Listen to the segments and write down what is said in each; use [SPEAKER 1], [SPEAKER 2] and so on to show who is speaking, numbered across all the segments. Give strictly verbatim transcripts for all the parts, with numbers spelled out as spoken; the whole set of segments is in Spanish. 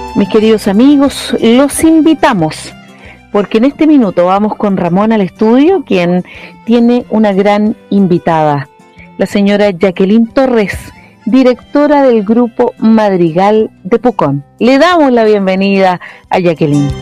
[SPEAKER 1] Mis queridos amigos, los invitamos, porque en este minuto vamos con Ramón al estudio, quien tiene una gran invitada, la señora Jacqueline Torres, directora del grupo Madrigal de Pucón. Le damos la bienvenida a Jacqueline.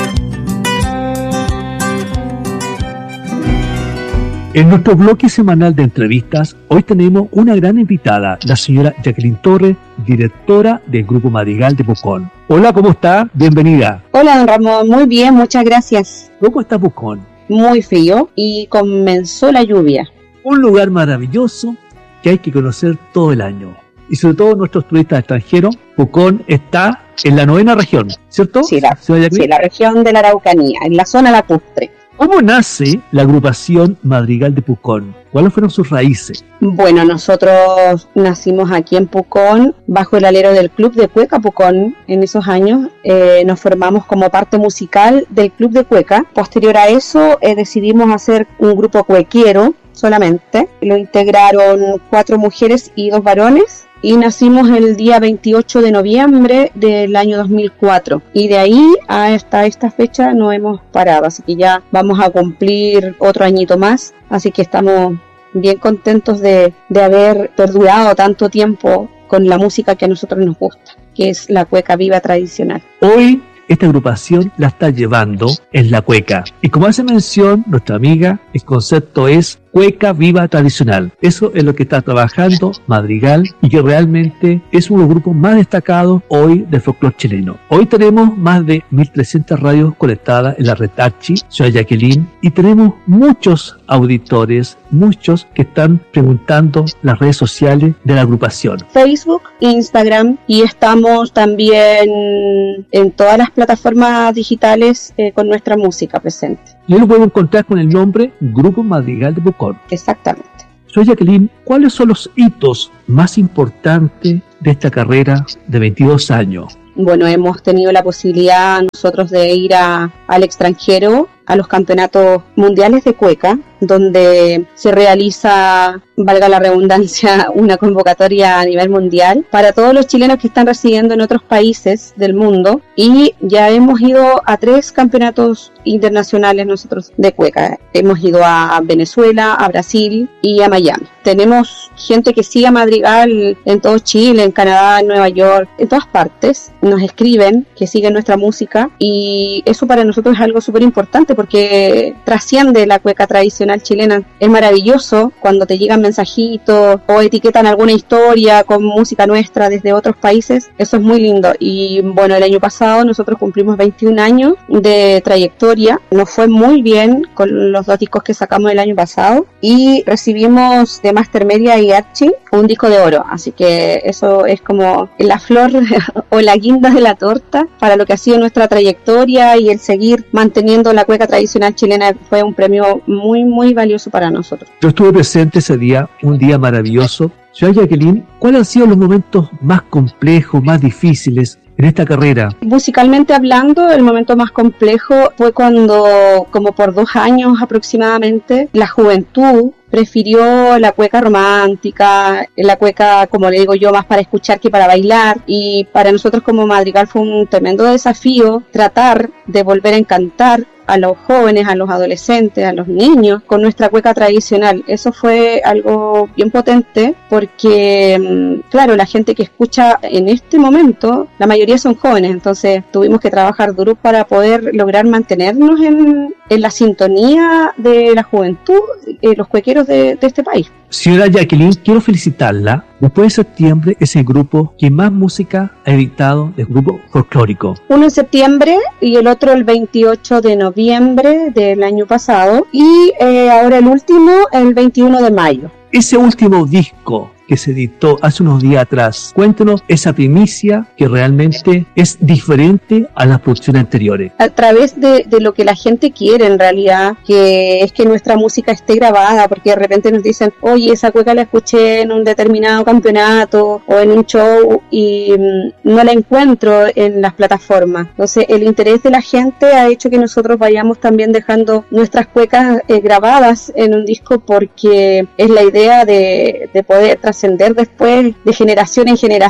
[SPEAKER 2] En nuestro bloque semanal de entrevistas, hoy tenemos una gran invitada, la señora Jacqueline Torres, directora del Grupo Madrigal de Pucón. Hola, ¿cómo está? Bienvenida.
[SPEAKER 3] Hola, don Ramón. Muy bien, muchas gracias.
[SPEAKER 2] ¿Cómo está Pucón?
[SPEAKER 3] Muy frío y comenzó la lluvia.
[SPEAKER 2] Un lugar maravilloso que hay que conocer todo el año. Y sobre todo nuestros turistas extranjeros, Pucón está en la novena región, ¿cierto?
[SPEAKER 3] Sí, la, sí, la región de la Araucanía, en la zona lacustre.
[SPEAKER 2] ¿Cómo nace la agrupación Madrigal de Pucón? ¿Cuáles fueron sus raíces?
[SPEAKER 3] Bueno, nosotros nacimos aquí en Pucón, bajo el alero del Club de Cueca Pucón. En esos años eh, nos formamos como parte musical del Club de Cueca. Posterior a eso eh, decidimos hacer un grupo cuequiero solamente. Lo integraron cuatro mujeres y dos varones. Y nacimos el día veintiocho de noviembre del año dos mil cuatro. Y de ahí hasta esta fecha no hemos parado. Así que ya vamos a cumplir otro añito más. Así que estamos bien contentos de, de haber perdurado tanto tiempo con la música que a nosotros nos gusta, que es la cueca viva tradicional.
[SPEAKER 2] Hoy esta agrupación la está llevando en la cueca. Y como hace mención nuestra amiga, el concepto es cueca viva tradicional. Eso es lo que está trabajando Madrigal y que realmente es uno de los grupos más destacados hoy del folclore chileno. Hoy tenemos más de mil trescientas radios conectadas en la red Archi, señora Jacqueline, y tenemos muchos auditores, muchos que están preguntando las redes sociales de la agrupación.
[SPEAKER 3] Facebook, Instagram, y estamos también en todas las plataformas digitales eh, con nuestra música presente.
[SPEAKER 2] Y lo pueden encontrar con el nombre Grupo Madrigal de Pucón.
[SPEAKER 3] Exactamente.
[SPEAKER 2] Soy Jacqueline, ¿cuáles son los hitos más importantes de esta carrera de veintidós años?
[SPEAKER 3] Bueno, hemos tenido la posibilidad nosotros de ir a, al extranjero, a los campeonatos mundiales de cueca, donde se realiza, valga la redundancia, una convocatoria a nivel mundial para todos los chilenos que están residiendo en otros países del mundo, y ya hemos ido a tres campeonatos internacionales nosotros de cueca. Hemos ido a Venezuela, a Brasil y a Miami. Tenemos gente que sigue a Madrigal en todo Chile, en Canadá, en Nueva York, en todas partes. Nos escriben que siguen nuestra música, y eso para nosotros es algo súper importante porque trasciende la cueca tradicional chilena. Es maravilloso cuando te llegan mensajitos o etiquetan alguna historia con música nuestra desde otros países. Eso es muy lindo. Y bueno, el año pasado nosotros cumplimos veintiún años de trayectoria. Nos fue muy bien con los dos discos que sacamos el año pasado, y recibimos de Master Media y Archi un disco de oro. Así que eso es como la flor o la guinda de la torta para lo que ha sido nuestra trayectoria, y el seguir manteniendo la cueca tradicional chilena fue un premio muy muy valioso para nosotros.
[SPEAKER 2] Yo estuve presente ese día, un día maravilloso. Señora Jacqueline, ¿cuáles han sido los momentos más complejos, más difíciles en esta carrera?
[SPEAKER 3] Musicalmente hablando, el momento más complejo fue cuando, como por dos años aproximadamente, la juventud prefirió la cueca romántica, la cueca, como le digo yo, más para escuchar que para bailar. Y para nosotros como Madrigal fue un tremendo desafío tratar de volver a encantar a los jóvenes, a los adolescentes, a los niños con nuestra cueca tradicional. Eso fue algo bien potente porque, claro, la gente que escucha en este momento, la mayoría son jóvenes, entonces tuvimos que trabajar duro para poder lograr mantenernos en, en la sintonía de la juventud, eh, los cuequeros de, de este país.
[SPEAKER 2] Señora Jacqueline, quiero felicitarla. Después de septiembre es el grupo que más música ha editado del grupo folclórico.
[SPEAKER 3] Uno en septiembre y el otro el veintiocho de noviembre del año pasado, y eh, ahora el último el veintiuno de mayo.
[SPEAKER 2] Ese último disco que se editó hace unos días atrás, cuéntenos esa primicia que realmente es diferente a las producciones anteriores.
[SPEAKER 3] A través de, de lo que la gente quiere en realidad, que es que nuestra música esté grabada, porque de repente nos dicen, oye, esa cueca la escuché en un determinado campeonato o en un show y mmm, no la encuentro en las plataformas. Entonces el interés de la gente ha hecho que nosotros vayamos también dejando nuestras cuecas eh, grabadas en un disco, porque es la idea de, de poder trascender después de generación en generación.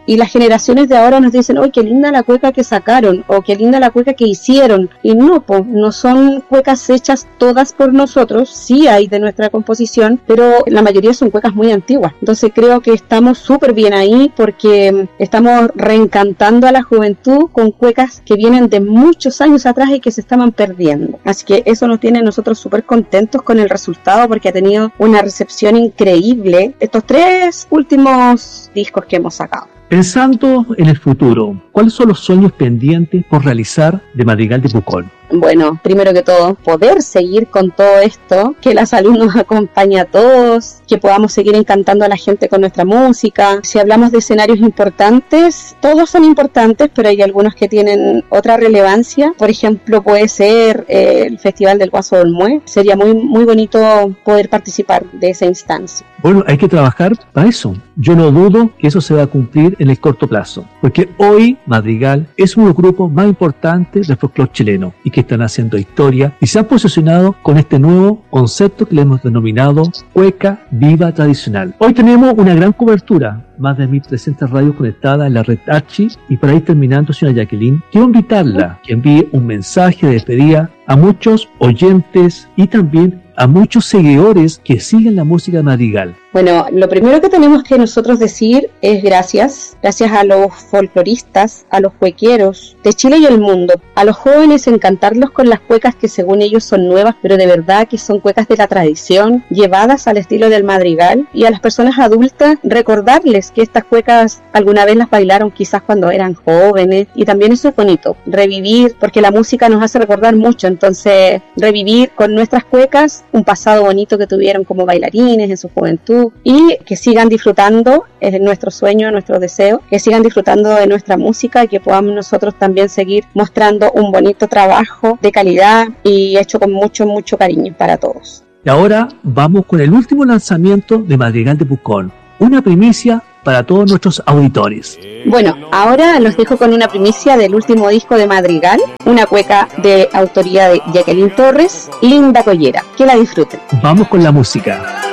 [SPEAKER 3] y las generaciones de ahora nos dicen, ¡ay, qué linda la cueca que sacaron! O qué linda la cueca que hicieron. Y no, pues, no son cuecas hechas todas por nosotros, sí hay de nuestra composición, pero la mayoría son cuecas muy antiguas. Entonces creo que estamos súper bien ahí porque estamos reencantando a la juventud con cuecas que vienen de muchos años atrás y que se estaban perdiendo. Así que eso nos tiene a nosotros súper contentos con el resultado porque ha tenido una recepción increíble estos tres últimos discos que hemos sacado.
[SPEAKER 2] Pensando en el futuro, ¿cuáles son los sueños pendientes por realizar de Madrigal de Pucón?
[SPEAKER 3] Bueno, primero que todo, poder seguir con todo esto, que la salud nos acompañe a todos, que podamos seguir encantando a la gente con nuestra música. Si hablamos de escenarios importantes, todos son importantes, pero hay algunos que tienen otra relevancia. Por ejemplo, puede ser eh, el Festival del Guaso del Mue. Sería muy, muy bonito poder participar de esa instancia.
[SPEAKER 2] Bueno, hay que trabajar para eso. Yo no dudo que eso se va a cumplir en el corto plazo, porque hoy Madrigal es uno de los grupos más importantes del folclore chileno y que están haciendo historia y se han posicionado con este nuevo concepto que le hemos denominado Cueca Viva Tradicional. Hoy tenemos una gran cobertura, más de mil trescientas radios conectadas en la red Archi, y para ir terminando, señora Jacqueline, quiero invitarla que envíe un mensaje de despedida a muchos oyentes y también a muchos seguidores que siguen la música de Madrigal.
[SPEAKER 3] Bueno, lo primero que tenemos que nosotros decir es gracias, gracias a los folcloristas, a los cuequeros de Chile y el mundo, a los jóvenes encantarlos con las cuecas que según ellos son nuevas, pero de verdad que son cuecas de la tradición, llevadas al estilo del Madrigal, y a las personas adultas recordarles que estas cuecas alguna vez las bailaron quizás cuando eran jóvenes, y también eso es bonito, revivir, porque la música nos hace recordar mucho, entonces revivir con nuestras cuecas un pasado bonito que tuvieron como bailarines en su juventud, y que sigan disfrutando, es nuestro sueño, nuestro deseo, que sigan disfrutando de nuestra música y que podamos nosotros también seguir mostrando un bonito trabajo de calidad y hecho con mucho, mucho cariño para todos.
[SPEAKER 2] Y ahora vamos con el último lanzamiento de Madrigal de Pucón, una primicia para todos nuestros auditores.
[SPEAKER 3] Bueno, ahora los dejo con una primicia del último disco de Madrigal, una cueca de autoría de Jacqueline Torres, Linda Collera. Que la disfruten.
[SPEAKER 2] Vamos con la música.